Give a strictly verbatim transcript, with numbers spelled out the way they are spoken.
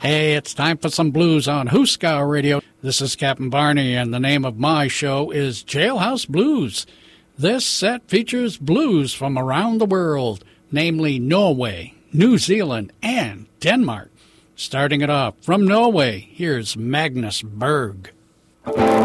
Hey, it's time for some blues on Huska Radio. This is Captain Barney, and the name of my show is Jailhouse Blues. This set features blues from around the world, namely Norway, New Zealand, and Denmark. Starting it off from Norway, here's Magnus Berg.